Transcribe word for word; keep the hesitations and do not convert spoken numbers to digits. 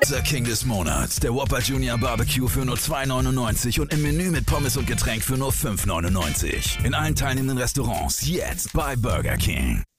Der King des Monats, der Whopper Junior Barbecue für nur zwei neunundneunzig und im Menü mit Pommes und Getränk für nur fünf neunundneunzig. In allen teilnehmenden Restaurants jetzt bei Burger King.